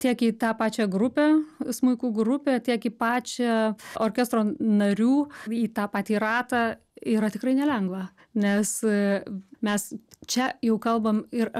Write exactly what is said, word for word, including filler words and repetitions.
tiek į tą pačią grupę smuikų grupę tiek į pačią orkestro narių į tą patį ratą yra tikrai nelengva nes mes čia jau kalbam ir